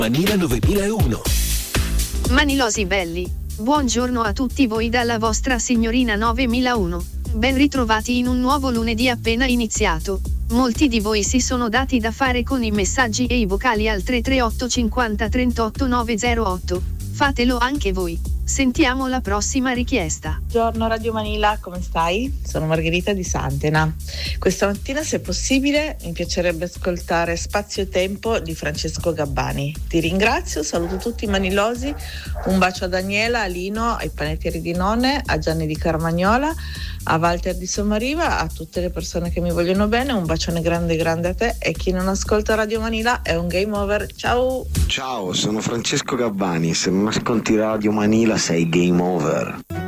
Manila 9001. Manilosi belli, buongiorno a tutti voi dalla vostra signorina 9001. Ben ritrovati in un nuovo lunedì appena iniziato. Molti di voi si sono dati da fare con i messaggi e i vocali al 338 50 38 908. Fatelo anche voi. Sentiamo la prossima richiesta. Buongiorno Radio Manila, come stai? Sono Margherita di Santena. Questa mattina, se possibile, mi piacerebbe ascoltare Spazio e Tempo di Francesco Gabbani. Ti ringrazio, saluto tutti i manilosi, un bacio a Daniela, a Lino, ai panettieri di Nonne, a Gianni di Carmagnola, a Walter di Sommariva, a tutte le persone che mi vogliono bene, un bacione grande grande a te, e chi non ascolta Radio Manila è un game over. Ciao! Ciao, sono Francesco Gabbani, se non ascolti Radio Manila sei game over.